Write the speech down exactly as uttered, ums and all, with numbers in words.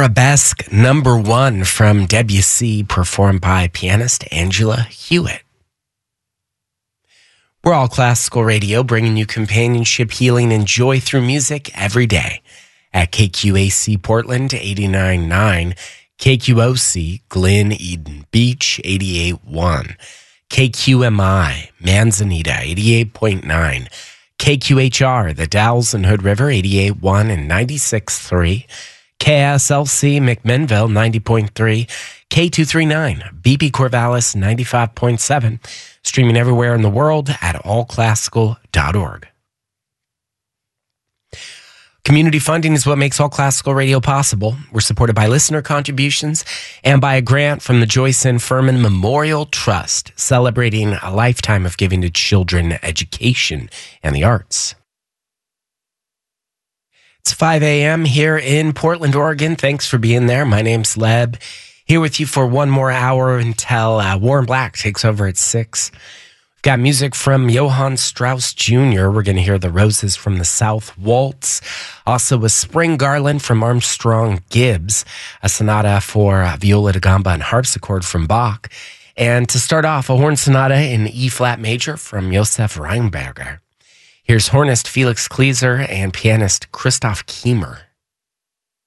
Arabesque number one from Debussy, performed by pianist Angela Hewitt. We're All Classical Radio, bringing you companionship, healing, and joy through music every day at K Q A C Portland eighty-nine point nine, K Q O C Glen Eden Beach eighty-eight point one, K Q M I Manzanita eighty-eight point nine, K Q H R The Dalles and Hood River eighty-eight point one and ninety-six point three, K S L C McMinnville ninety point three, K two thirty-nine B P Corvallis ninety-five point seven, streaming everywhere in the world at all classical dot org. Community funding is what makes All Classical Radio possible. We're supported by listener contributions and by a grant from the Joyce N. Furman Memorial Trust, celebrating a lifetime of giving to children education and the arts. It's five a.m. here in Portland, Oregon. Thanks for being there. My name's Leb, here with you for one more hour until uh, Warren Black takes over at six. We've got music from Johann Strauss Junior We're going to hear the Roses from the South Waltz. Also a Spring Garland from Armstrong Gibbs, a sonata for uh, viola da gamba and harpsichord from Bach. And to start off, a horn sonata in E-flat major from Josef Reinberger. Here's hornist Felix Klieser and pianist Christoph Kiemer.